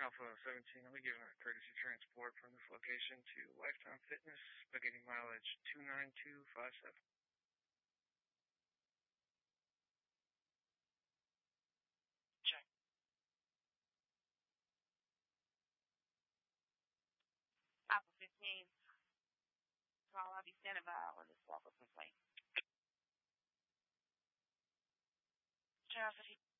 Alpha 17, I'll be giving a courtesy transport from this location to Lifetime Fitness, beginning mileage 29257. Check. Alpha 15, call, I'll be standing by on this walk-up complaint. Alpha 15.